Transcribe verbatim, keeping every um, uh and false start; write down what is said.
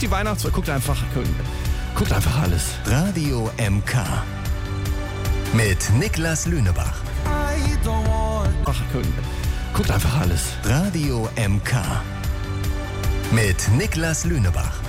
die Weihnachtsfolge. Guckt einfach, guckt einfach alles. Radio M K mit Niklas Lünebach. Ach, guckt einfach alles. Radio M K mit Niklas Lünebach.